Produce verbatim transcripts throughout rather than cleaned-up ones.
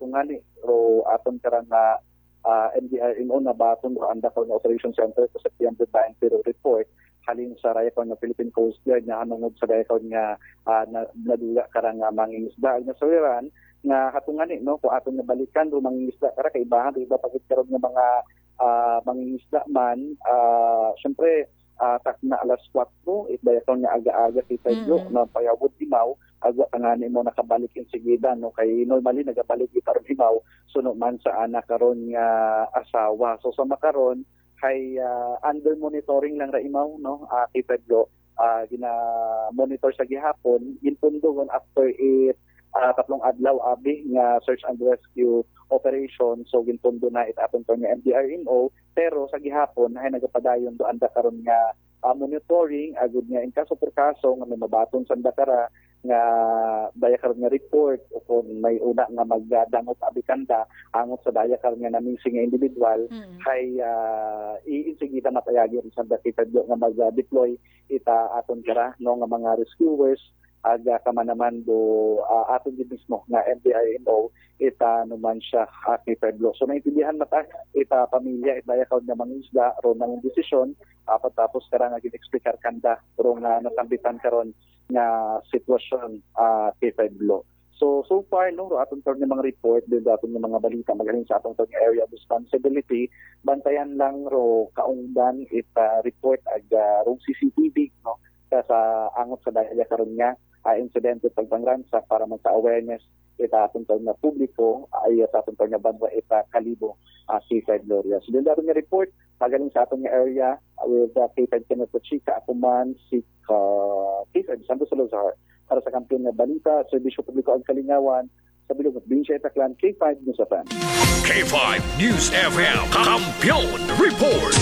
katungani ro aton karang na uh, N D R M O na baton ro anda ko na Operation Center sa September twenty report halin sa raya ko na Philippine Coast Guard na hanungod sa raya ko nga uh, na, nadula karang uh, mangingisda na sawiran nga katungani no ko aton nga balikan ro mangingisda kara kay ibahan iba pagit karon nga mga uh, mangingisda man uh, syempre uh, tak na alas kwatro it daya ko nga aga-aga si Pedro mm-hmm. na payawod Imaw agwa kangani mo nakabalik in Sigida no kay normally nagabalik itar Imaw suno man sa anak karon nga asawa so sa makaron kay uh, under monitoring lang ra Imaw no uh, kay Pedro uh, gina monitor sa gihapon ginpundogon after it uh, tatlong adlaw abi nga search and rescue operation so ginpundo na it aton to nga M D R M O pero sa gihapon ay nagapadayon do anda karon nga uh, monitoring agud nga in kaso per kaso nga may mabaton sa Dakara nga daya karon nga report o kung may una nga magdangot abikanda angot sa daya karon nga na missing nga individual mm-hmm. kay uh, iinsigita matayagi sa Dakita nga mag-deploy ita aton kara no nga mga rescuers aga kama naman do uh, aton din mismo nga M D R M O ita naman siya uh, kay Pedro. So naintindihan mata ita pamilya ita daya karon nga mangisda ro nang desisyon apat tapos kara nga gin-explicar kanda ro nga nasambitan karon nga sitwasyon uh, kay Pedro. So so far no ro aton karon nga mga report din aton nga mga balita magaling sa aton nga area of responsibility bantayan lang ro kaungdan ita report aga ro C C T V no sa angot sa daya karon nga uh, insidente pagpangransa para man sa awareness ita aton nga publiko ay sa aton nga banwa ita kalibo uh, si Gloria. So din daron nga report magaling sa aton nga area uh, with uh, K five Kenneth Chica Akuman si uh, K five Santos Salazar para sa kampiyon nga balita serbisyo publiko ang kalingawan sa bilog at Binsya Itaklan K five News F M. K five News F M Kampiyon Report.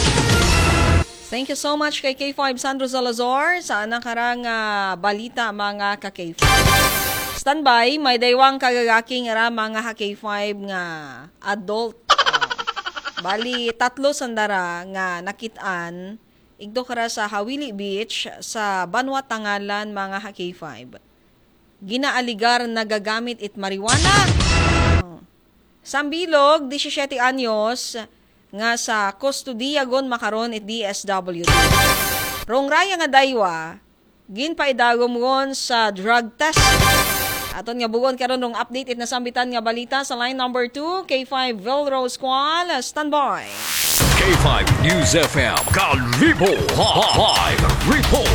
Thank you so much kay K five Sandro Salazar sa nakarang uh, balita mga ka-K five. Standby, may daywang kagagaking ara mga ka-K five nga adult. Uh, bali, tatlo sandara nga nakitaan igdo kara sa Hawili Beach sa Banwa Tangalan mga ka-K five. Ginaaligar nagagamit it marijuana. Uh, Sambilog, disisiete anyos, nga sa kustodiya gon makaron it D S W D. Rong raya nga daywa, ginpaidagom gon sa drug test. Aton nga bugon karon rong update it nasambitan nga balita sa line number two, K five Vilrose Squall, standby. K five News F M Kalibo Live Report.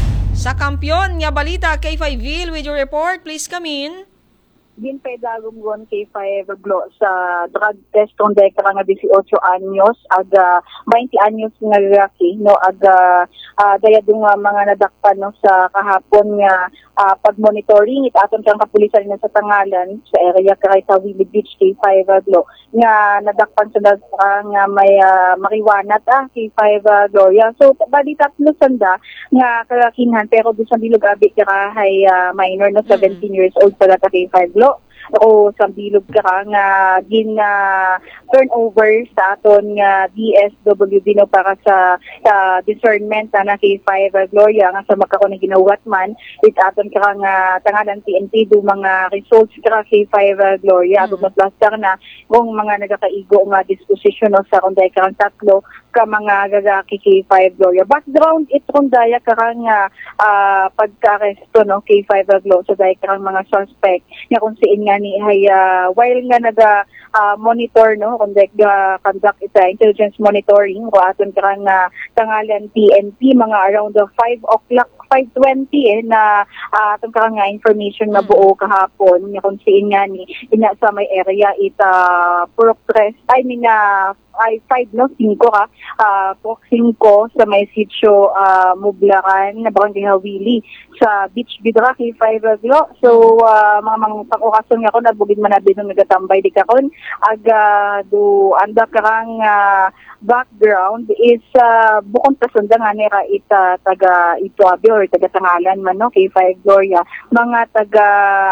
Sa kampiyon nga balita, K five Vil with your report, please come in. Ginpaidagom gon K five Glo sa drug test kung dahil ka nga eighteen anyos aga twenty anyos nga lalaki no aga uh, daya dung uh, mga nadakpan no sa kahapon nga uh, pag-monitoring it aton kang kapulisan na sa Tangalan sa area kay sa Willie Beach K five Glo nga nadakpan sa uh, nga may uh, marijuana ta K five uh, Gloria so bali tatlo sanda nga kalakinhan pero do sa bilog abi kara hay uh, minor no seventeen mm-hmm. years old pala ta K five Glo o sa bilog ka nga gin uh, turnover sa aton nga D S W D no para sa uh, discernment na K five uh, Gloria nga sa makako na ginawat man it aton ka nga Tangalan T N T do mga results ka K five uh, Gloria mm-hmm. agud plaster na kung mga nagakaigo nga disposition no sa kunday ka tatlo ka mga gagaki K five Gloria background it kundaya ka nga uh, pagka-aresto no K five uh, Gloria so dahil ka mga suspect nga kung siin nga ni ay uh, while nga naga uh, monitor no conduct uh, conduct ita intelligence monitoring ko aton karang uh, Tangalan T N P mga around the five o'clock five twenty eh na uh, aton karang nga information na buo kahapon nga kung siin nga ni ina sa may area ita progress I mean uh, ay five no cinco ka uh, po cinco sa may sitio uh, Mublaran na Barangay Hawili sa Beach Bidra K five Glo so uh, mga mga pang-okasyon nga ko nabugid man na din ng nagatambay di kakon aga do anda karang uh, background is uh, bukod sa sunda nga nira ita taga Ituabi or taga Tangalan man no K five Gloria mga taga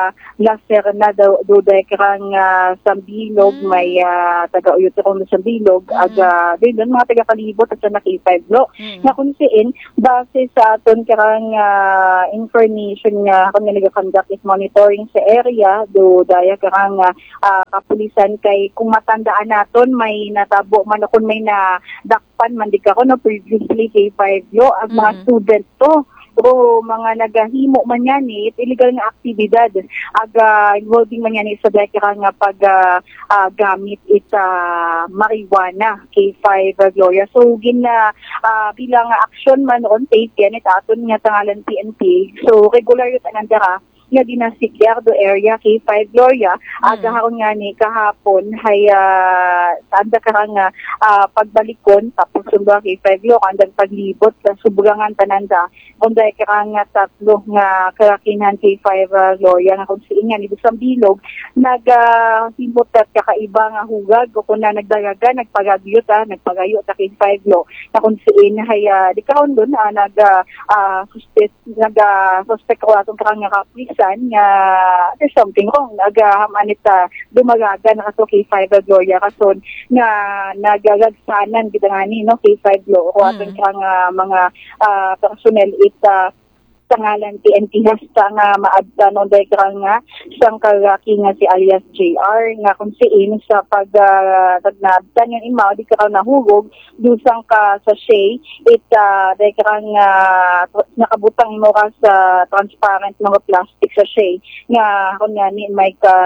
La Serna do, do dekrang uh, Sambilog mm. may uh, taga Uyutirong Sambilog mm. aga din mga taga Kalibot at sa K five Glo mm. nga kung siin base sa aton karang uh, information nga kung nagaconduct is monitoring sa area do daya karang uh, uh, kapulisan kay kung matandaan naton may natabo man kung may na dakpan man di ka ko no previously K five Glo ang mga mm-hmm. student to pero mga nagahimo man yan eh illegal nga aktibidad aga involving man yan sa dekra nga pag uh, uh, gamit ita marijuana K five uh, Gloria so gina uh, bilang action man on tape yan itaton nga tangalan P N P so regular yun anandara nga dinasikyardo area K five Gloria mm. aga haron nga ni kahapon hay uh, tanda karang uh, pagbalikon tapos sumba K five Gloria andang paglibot sa subugangan tananda unday karang tatlo nga karakinan K five uh, Gloria nga kung siin nga ni Busang Bilog nag uh, himot at kakaiba nga hugag o kung na nagdagaga nagpagagyot ah nagpagayo ta K five Gloria na kung siin hay uh, di karon doon uh, nag uh, suspect nag uh, suspect ko atong karang nga kapulisan nga there's something wrong nagahaman ita dumagaga na kaso K five Gloria kason nga nagagagsanan kita nga ni no K five Gloria o aton kang uh, mga uh, personnel ita tangalan P N P hasta nga maadta no dekra nga sang kalaki nga si alias J R nga kung siin sa pag uh, nagnabtan yung imaw di ka nahugog dusang ka sa shay it uh, dekra nga nakabutang mo ka sa transparent mga plastic sa shay nga kung nga ni may ka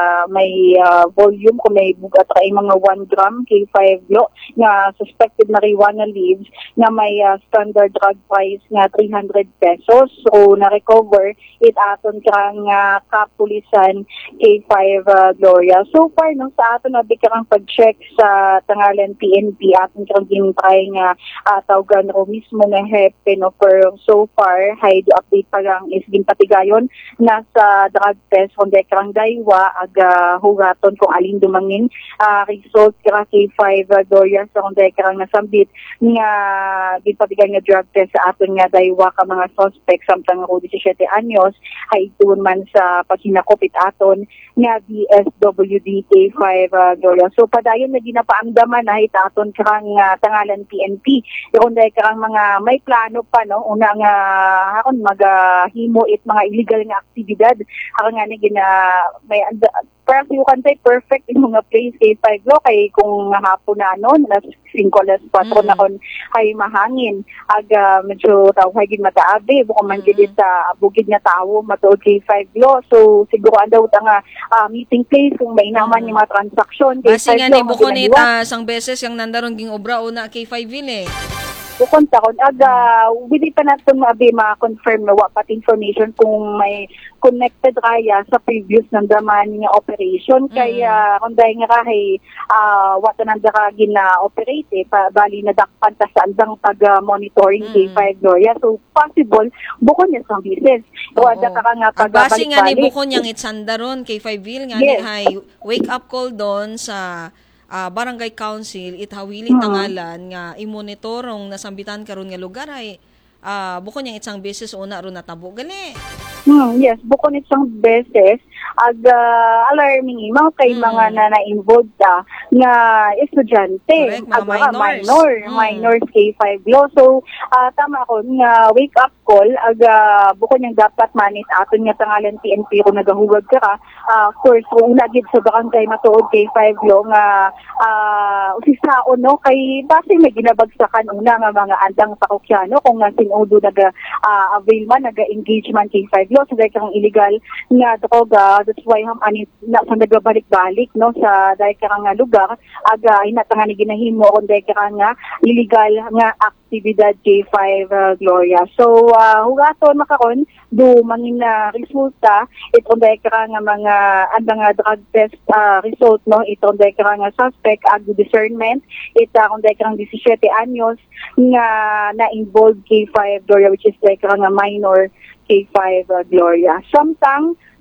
may uh, volume kung may bugat ay mga one gram K five Glo nga suspected marijuana leaves nga may uh, standard drug price nga three hundred pesos so na-recover it aton karang uh, kapulisan K five uh, Gloria. So far, no, sa aton na di karang pag-check sa tangalan P N P aton karang ginitry nga uh, tawgan ro mismo nga hepe no pero so far hay do update pa lang is ginpatigayon nasa drug test on karang daywa aga hugaton kung alin dumangin uh, result kara K five uh, Gloria sa so, karang nasambit nga ginpatigayon nga drug test sa aton nga daywa ka mga suspect samtang ro seventeen anyos ay tuon man sa paghinakopit aton nga D S W D K five uh, Gloria. So padayon na ginapaamdaman na itaton karang uh, tangalan P N P. Yung dahil karang mga may plano pa no una nga uh, hakon maghimo uh, it mga illegal nga aktibidad. Ako nga ni gina may uh, perhaps you can say perfect in mga place K five Glo kay kung hapon na ano na cinco alas cuatro mm. na kon ay mahangin aga medyo tao hay gid mataabi buko man gid mm. sa bugid nga tawo matuod K five Glo so siguro daw ta nga uh, meeting place kung may naman mm. yung mga transaksyon K five Glo. Kasi nga ni buko nita sang beses yang nandaron ging obra una K five ville. Bukod sa kon aga hindi pa natin maabi ma-confirm na wa pati information kung may connected kaya sa previous nandaman nga operation kaya mm. kung dahil nga kahay uh, wata nanda ka gina-operate eh, pa, bali na dakpan ta sa andang pag-monitoring mm. K five Gloria so possible bukod niya sa business wada ka nga pagbalik-balik basi nga ni bukod niyang itsanda ron K five Ville nga yes. ni hay wake up call doon sa Uh, barangay council itawili hmm. tangalan nga imonitorong nasambitan karon nga lugar ay uh, buko niyang isang beses una ron natabo gali. Hmm, yes, buko ni isang beses ag uh, alarming mga kay hmm. mga na na-involved ta nga estudyante ag mga minor hmm. minors K five Glo so uh, tama ko nga wake up call ag uh, buko niyang dapat manit aton nga tangalan P N P kung nagahugag ka uh, of course kung lagid sa barangay matuod K five Glo nga uh, usisaon no kay base may ginabagsakan una nga mga andang parokyano kung nga sinudo naga uh, avail man naga-engage man K five Glo so dahil kang illegal nga droga that's why ham ani na sa nagbabalik-balik no sa dahil kang nga lugar aga inatanga ni ginahimo kung dahil kang nga illegal nga aktibidad K five uh, Gloria so uh, hugaton makaron do mangin na resulta itong dahil kang nga mga andang nga drug test uh, result no itong dahil kang nga suspect ag discernment ita kung dahil kang seventeen anyos nga na-involved K five Gloria which is dahil kang nga minor K five uh, Gloria. Samtang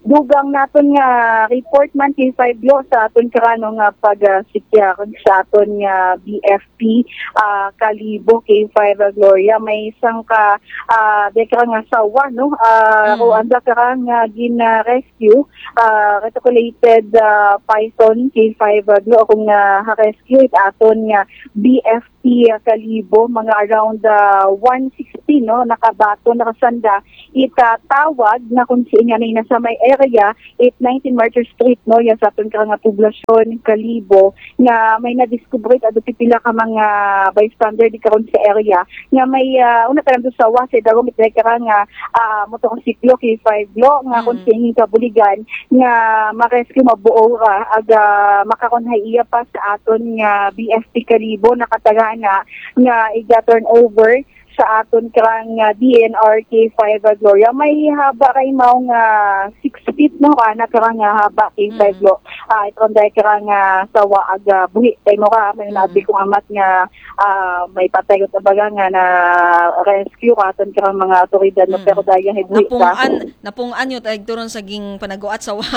dugang naton nga report man K five Glo sa aton karano nga pag-sikya sa aton nga B F P uh, Kalibo K five Gloria may isang ka uh, dekra nga sawa no uh, mm. o anda ka nga gina-rescue uh, reticulated uh, python K five Glo kung nga uh, rescue it aton nga B F P Kalibo mga around uh, one sixty no nakabato nakasanda itatawag na kung siya na nasa may area eight nineteen Martyr Street no yan sa aton nga poblasyon Kalibo nga may na-discover at pipila ka mga bystander di karon sa area nga may uh, una pa lang sa wase daw mit ka nga uh, motorsiklo K five Glo nga mm. kung siya kabuligan nga ma-rescue mabuo ra aga makaron hay iya pa sa aton nga B F P Kalibo nakataga na nga iga-turn over sa aton karang uh, D N R K five Gloria may haba kay mao nga six feet no kana karang uh, haba K five Glo ah uh, itong dai karang uh, sawa aga buhi kay mo ka may nabi kong amat nga uh, may patay ko tabaga nga na rescue aton karang mga otoridad no pero dai nga buhi napungan napungan yo tag turon sa ging panaguat sawa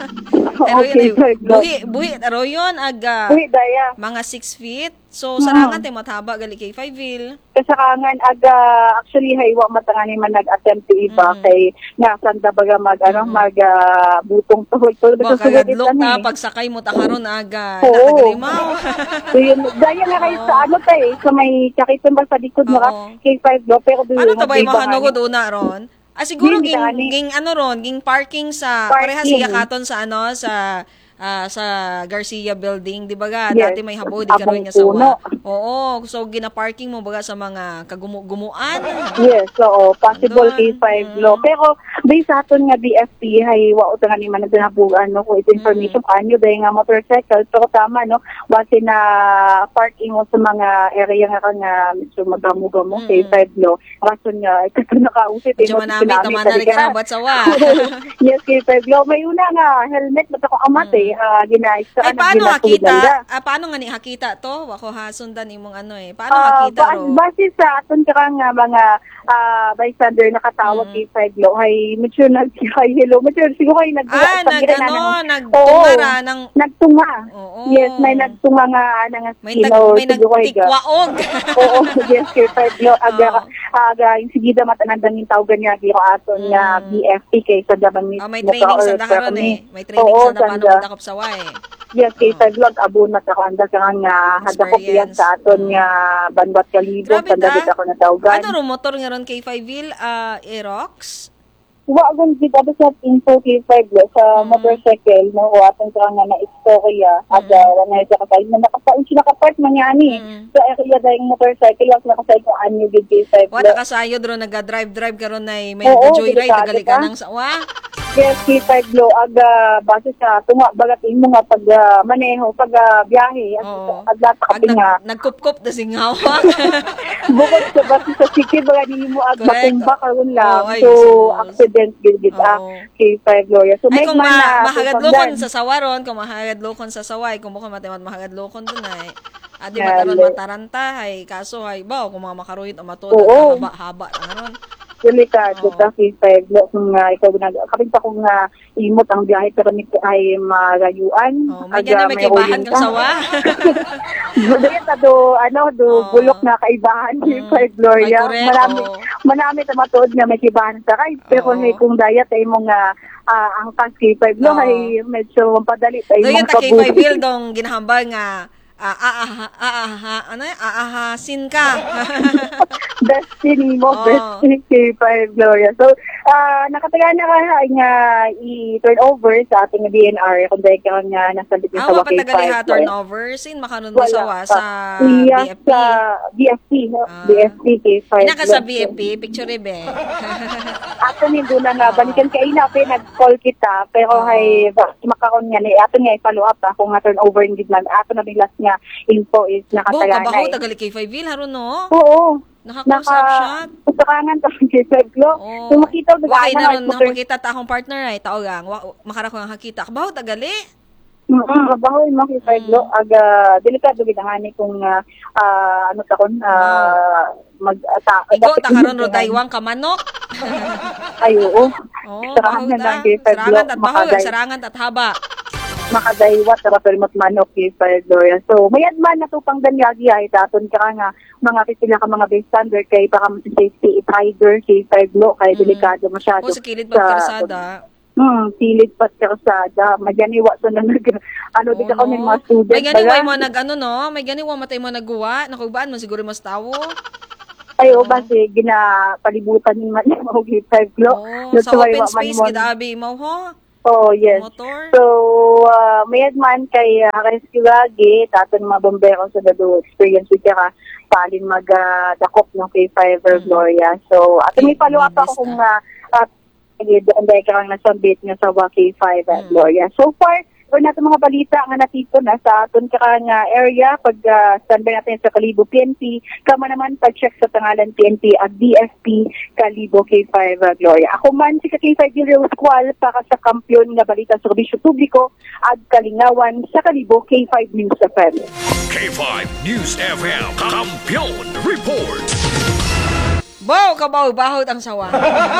okay, buhi buhi aro yon aga buhi daya mga six feet so sarangan tay mataba gali K five Ville kasarangan aga actually haywa matangani man nag-attempt iba mm. kay nga sanda baga mag ano mm. mag uh, butong tuhod to baka gadlok na pagsakay mo ta karon aga nakagalimaw so yun daya nga kay sa ano tay sa may kakiton ba sa likod nga K five Glo pero do ano to ba mahanugod una ron ah siguro ging, ging ano ron ging parking sa parehas siya katon sa ano sa Uh, sa Garcia Building, di ba ga? Yes. Dati may habo, di karoon nga sawa. Oo, so gina-parking mo baga sa mga kagumuan. Yes, oo, possible K five Glo. Mm. Pero based sa aton nga B F P, hay wa uta nga ni man nagnabugan no ko ito information mm. kanyo dahil nga motorcycle. Pero tama no, wasi na parking mo sa mga area nga nga medyo magamuga mo mm. K five Glo. Rason nga ito nakausit eh no manami tama na rin karabat sawa. Yes, K five Glo. May una nga helmet mata ko amat eh. Uh, ginaisa ay paano hakita ah, paano nga ni hakita to wako ha sundan imong ano eh paano uh, hakita ba- ro base sa aton karang nga mga uh, bystander nakatawag mm. K five Glo ay medyo nag ay hello medyo siguro ay nag ah nag ano nagtungara ng nagtunga oo. Yes may nagtunga nga nga may tag, may nagtikwaog oo yes K five Glo aga aga insigida matanandan ning tawgan niya giro aton nga mm. B F P kay sa daban ni oh, may training sa dakaron eh may training sa dapan saway. Yes, kay sa vlog abunat ako anda ka nga hada ko piyan sa aton nga Banwat Kalibo pandagit ako na tawgan. Ano ro motor nga ron K five Ville uh, Aerox? Wa gon gid abot sa info K five Glo sa mm. motorcycle no o aton ka nga na istorya mm. aga na sa kasay na nakapain sila kapart man yani mm. sa area dayong motorcycle was nakasay ko anyo gid K five Glo. Wa kasayod ro naga-drive drive karon nay may joyride gali ka nang sawa. Yes, K five Glo aga base sa tunga bagat imo nga pag uh, maneho pag uh, biyahe adlat ka pinga nagkup-kup ta singaw bukod sa base sa sikid baga nimo ag makumba karon lang oh, so accident gid gid ah K five Glo so ay kung ma mahagadlokon sa sawaron kung mahagadlokon sa saway kung mo matemat mahagadlokon dunay adi mataron mataranta hay kaso hay baw kung mga makaruhit o matod haba-haba aron delikado ta K five Glo kung uh, ikaw nag kapit pa kung uh, imot ang biyahe pero nito ay marayuan oh, may gana may kaibahan kang sawa budaya ta do ano do oh. bulok na kaibahan K five Gloria marami oh. marami ta matuod nga may kaibahan sa kay pero oh. hey, kung dayat ay mong uh, uh, ang K five Glo oh. ay medyo padali ay mong kabuhi. K five Ville dong ginahambal nga ah ah ah ah ano aahasin ka destiny mo oh. Destiny K five Gloria so uh, nakataga na ka nga i-turn over sa ating D N R kung dahil ka nga nasa bitin sa K five patagali turn over sin makanon mo sawa sa B F P sa B F P no? uh, B F P K five ina ka sa B F P picture be ato ni dula nga balikan kay ina pa nag-call kita pero hay uh, makaron nga ni ato nga i-follow up kung nga turn over gid man ato na bilas nga info is nakataganay. Bo, kabaho tagali K five Ville haron no? Oo. Naka-close-up shot. Putukangan ta K five Glo. So makita og na ron makita ta akong partner ay taogang makarako ang hakita. Kabaho tagali. Mm, mabahoy mo kay five lo aga delikado gid ang ani kung ah, ah, ano ta kon ah, mag ata Igo ta karon ro daywang ka manok. ay oo. Oh, Sarangan bahog na ta. lang kay five lo Sarangan at bahog, makaday sarangan at haba. makadaywat ra pero mat manok kay five lo yan. So mayad man na to pang danyagi ay daton ka nga mga pipila ka mga bystander kay para mo safety rider kay five lo kay delikado masyado. O sa kilid pagkarsada. Hmm, silid pat karsada, magyaniwa sa nang nag ano di ka Oh, ko ng no. mga student. May ganiway baga. mo nag ano no, may ganiwa matay mo nagguwa, nakubaan mo siguro mas tawo. Ay, o basi, ginapalibutan ni man yung mga five Oh, lo. sa open space gidabi mo ho. Oh, yes. Motor. So, uh, mayad man kay uh, rescue lagi, taton mga bombero sa dado experience with ka palin mag-dakop ng kay Fiverr Gloria. So, at may follow up ako kung uh, uh, doon dahil ka lang nasambit nga sa K five at Gloria. So far, or natin mga balita nga natito na sa aton ka nga area pag uh, standby natin sa Kalibo P N P, kama naman pag-check sa tangalan P N P at D F P Kalibo K five uh, Gloria. Ako man si K five Gilio Squal para sa kampiyon nga balita sa Serbisyo Publiko at Kalingawan sa Kalibo K five News F M. K five News F M Kampiyon Report. Bow, kabaw, bahot ang sawa.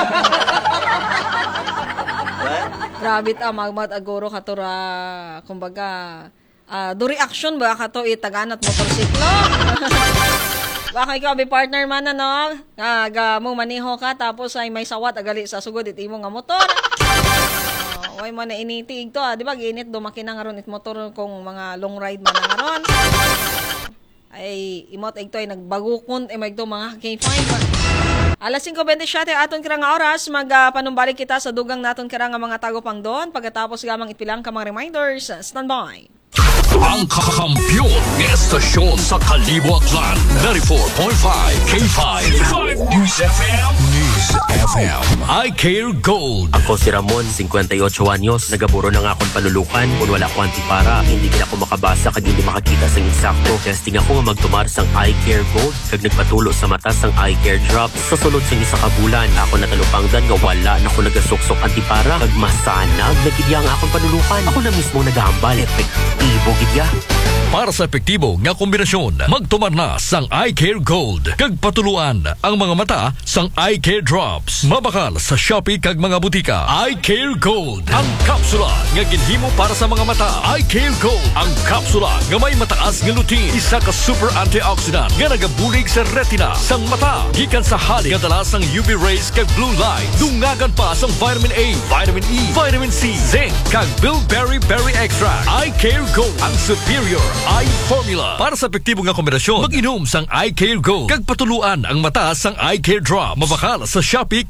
Grabe ta, magmat agoro katura, kumbaga, uh, do reaction ba kato itaganat motorsiklo? Baka ikaw, may partner man na, no? Ah, ga mo maniho ka, tapos ay may sawat, agali sa sugod, iti mo nga motor. Uh, way mo na initig to, ah. Di ba, ginit, dumaki na nga ron it motor kung mga long ride man na nga ron. Ay, imot ito ay nagbagukon, ay magto mga K five. Alas singko twenty-seven aton kira nga oras, magpanumbalik kita sa dugang naton kira nga mga tagopang doon. Pagkatapos gamang ipilang ka mga reminders, stand by. Ang kakampiyon ng estasyon sa Kalibo Aklan, ninety-four point five K five News F M. News F M. I Care Gold. Ako si Ramon, fifty-eight anyos, nagaburo na nga akong palulukan, kung wala ko antipara, hindi gina ako makabasa kag hindi makakita sang insakto. Testing ako nga magtumar sang I Care Gold, kag nagpatulo sa mata sang I Care Drops. Sa sulod sang isa ka bulan, ako natalupangdan nga wala na ako nagasuksok antipara, kag masanag nagidya nga akong palulukan. Ako na mismo nagahambal, epektibo gidya. Para sa epektibo nga kombinasyon, magtumar na sang I Care Gold. Kag patuluan ang mga mata sang I Care Drops. Mabakal sa Shopee kag mga butika. I Care Gold. Ang kapsula nga ginhimo para sa mga mata. I Care Gold. Ang kapsula nga may mataas nga lutein. Isa ka super antioxidant nga nagabulig sa retina sang mata. Gikan sa halik nga dala sang U V rays kag blue light. Dungagan pa sang vitamin A, vitamin E, vitamin C, zinc kag bilberry berry extract. I Care Gold. Ang superior eye formula. Para sa epektibo nga kombinasyon, mag-inom sang I Care Gold. Kag patuluan ang mata sang I Care Drop. Mabakal sa Shopee